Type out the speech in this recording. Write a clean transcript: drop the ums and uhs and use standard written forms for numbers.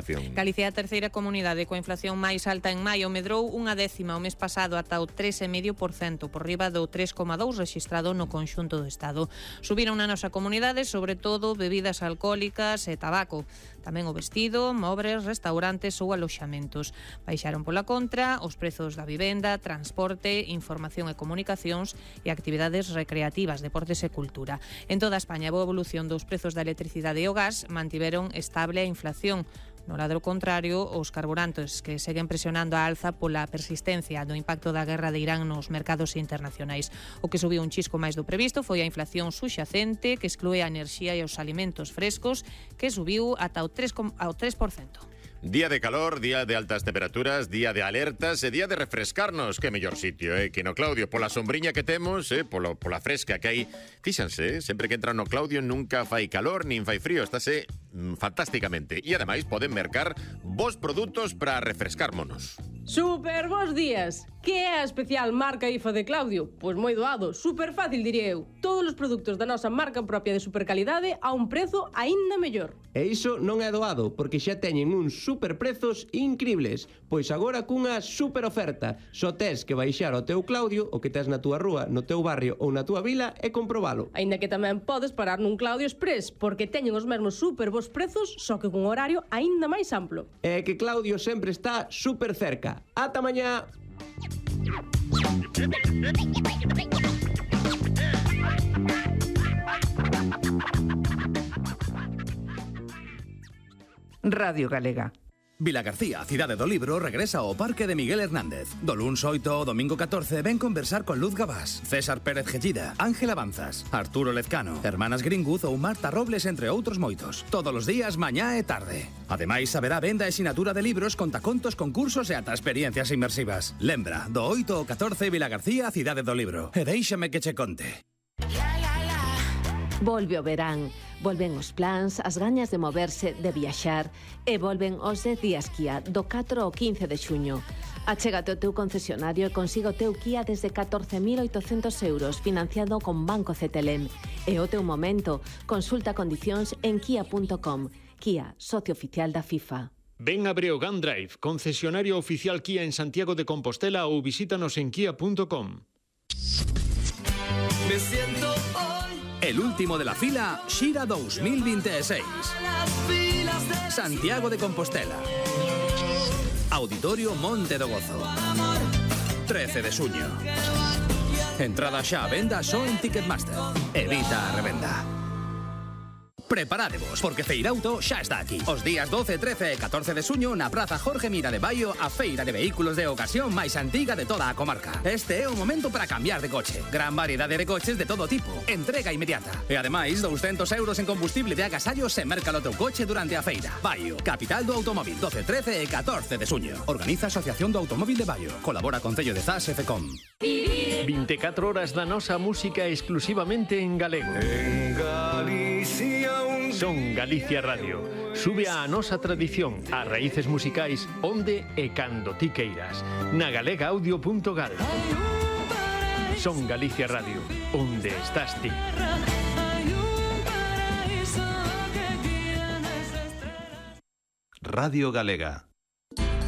inflación. Galicia é a terceira comunidade coa inflación máis alta en maio, medrou unha décima o mes pasado ata o 3,5%, por riba do 3,2% rexistrado no conxunto do Estado. Subiron na nosa comunidade, sobre todo, bebidas alcohólicas e tabaco. Tamén o vestido, mobres, restaurantes ou aloxamentos. Baixaron pola contra os prezos da vivenda, transporte, información e comunicacións e actividades recreativas, deportes e cultura. En toda España, a boa evolución dos prezos da electricidade e o gas mantiveron estable a inflación. No lado contrario, os carburantes que seguen presionando a alza pola persistencia do impacto da guerra de Irán nos mercados internacionais. O que subiu un chisco máis do previsto foi a inflación subxacente, que exclúe a enerxía e os alimentos frescos, que subiu ata o 3%. Día de calor, día de altas temperaturas, día de alertas e día de refrescarnos. Que mellor sitio, que no Claudio, pola sombriña que temos, pola fresca que hai. Fíxanse, sempre que entran no Claudio nunca fai calor nin fai frío, estáse fantásticamente. E ademais poden mercar vos produtos para refrescármonos. Super bons días! Que é a especial marca IFA de Claudio? Pois moi doado, super fácil diría eu. Todos os produtos da nosa marca propia de supercalidade a un prezo aínda mellor. E iso non é doado, porque xa teñen uns super prezos increíbles. Pois agora cunha super oferta. Só tes que baixar ao teu Claudio, o que tes na túa rúa, no teu barrio ou na túa vila e comprobalo. Aínda que tamén podes parar nun Claudio Express, porque teñen os mesmos super bons prezos, só que cun horario aínda máis amplo. É que Claudio sempre está super cerca. Ata mañá! Radio Galega. Vilagarcía, cidade do libro, regresa ao Parque de Miguel Hernández. Do luns 8 ao domingo 14 ven conversar con Luz Gabás, César Pérez Gellida, Ángel Avanzas, Arturo Lezcano, Hermanas Gringuz ou Marta Robles, entre outros moitos. Todos os días, mañá e tarde. Ademais, haberá venda e sinatura de libros, contacontos, concursos e ata experiencias inmersivas. Lembra, do 8 ao 14, Vilagarcía, cidade do libro. E déixame que che conte. Volve o verán, volven os plans, as gañas de moverse, de viaxar e volven os 10 días Kia do 4 ao 15 de xuño. Achégate ao teu concesionario e consiga o teu Kia desde 14.800 euros financiado con Banco CTLM. É o teu momento. Consulta condicións en kia.com. Kia, socio oficial da FIFA. Ven a Breogán Drive, concesionario oficial Kia en Santiago de Compostela ou visítanos en kia.com. Me siento el último de la fila, Xira 2026. Santiago de Compostela. Auditorio Monte do Gozo. 13 de xuño. Entrada xa a venda só en Ticketmaster. Evita a revenda. Preparádevos, porque Feirauto xa está aquí. Os días 12, 13 e 14 de xuño na Praza Jorge Mira de Baio, a feira de vehículos de ocasión máis antiga de toda a comarca. Este é o momento para cambiar de coche. Gran variedade de coches de todo tipo. Entrega inmediata. E ademais, 200 euros en combustible de agasallo se merca o teu coche durante a feira. Baio, capital do automóvil, 12, 13 e 14 de xuño. Organiza Asociación do Automóvil de Baio. Colabora Concello de Zas e FECOM. 24 horas da nosa música exclusivamente en galego. En Galicia Son Galicia Radio. Sube a nosa tradición, as raíces musicais, onde e cando ti queiras. Na galegaaudio.gal. Son Galicia Radio, onde estás ti. Radio Galega.